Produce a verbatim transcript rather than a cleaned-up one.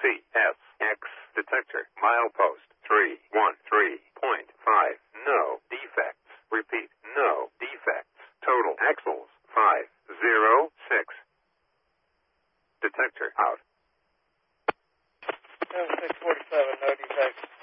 C S X detector. Milepost three one three point five. No defects. Repeat, no defects. Total axles five zero six. Detector out. seven six forty-seven, no defects.